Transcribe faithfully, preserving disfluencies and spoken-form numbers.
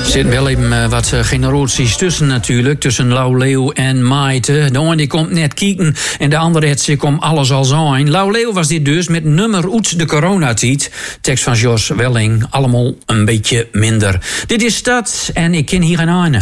zitten wel even uh, wat uh, generaties tussen natuurlijk. Tussen Lau Leeuw en Maite. De een die komt net kieken en de andere het zich om alles al zijn. Lau Leeuw was dit dus met nummer uit de coronatijd. Tekst van Jos Welling. Allemaal een beetje minder. Dit is Stad en ik ken hier een aan.